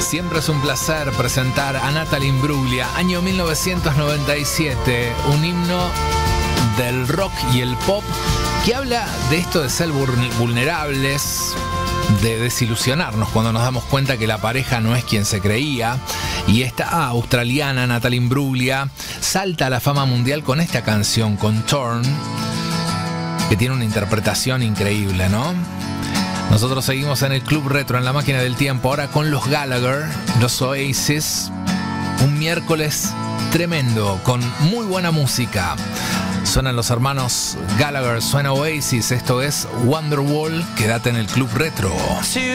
Siempre es un placer presentar a Natalie Imbruglia, año 1997, un himno del rock y el pop que habla de esto de ser vulnerables, de desilusionarnos cuando nos damos cuenta que la pareja no es quien se creía. Y esta australiana, Natalie Imbruglia, salta a la fama mundial con esta canción, con Torn, que tiene una interpretación increíble, ¿no? Nosotros seguimos en el Club Retro, en la máquina del tiempo, ahora con los Gallagher, los Oasis. Un miércoles tremendo, con muy buena música. Suenan los hermanos Gallagher, suena Oasis, esto es Wonderwall. Quédate en el Club Retro.